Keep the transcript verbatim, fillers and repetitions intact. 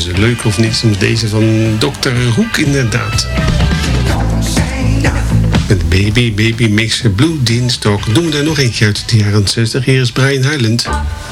ze leuk of niet? Soms deze van dokter Hoek inderdaad. Met Baby, Baby Makes a Blue Deanstalk. Doen we er nog eentje uit de jaren zestig. Hier is Brian Hyland.